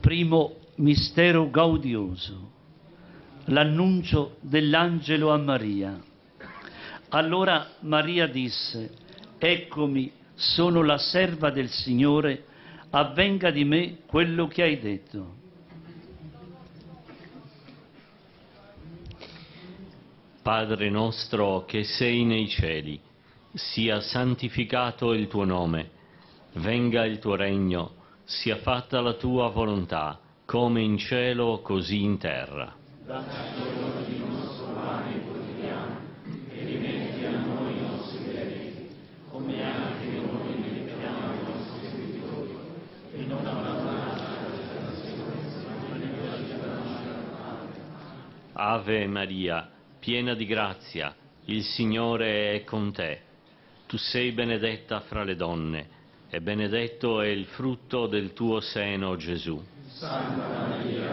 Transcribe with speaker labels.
Speaker 1: Primo mistero gaudioso, l'annuncio dell'angelo a Maria. Allora Maria disse: eccomi, sono la serva del Signore, avvenga di me quello che hai detto.
Speaker 2: Padre nostro che sei nei cieli, sia santificato il tuo nome, venga il tuo regno, sia fatta la tua volontà, come in cielo così in terra.
Speaker 3: Dacci oggi il nostro pane quotidiano e rimetti a noi i nostri debiti, come anche noi rimettiamo ai nostri debitori, e non abbandonarci alla tentazione, ma liberaci dal male.
Speaker 2: Ave Maria, piena di grazia, il Signore è con te. Tu sei benedetta fra le donne, e benedetto è il frutto del tuo seno, Gesù.
Speaker 3: Santa Maria,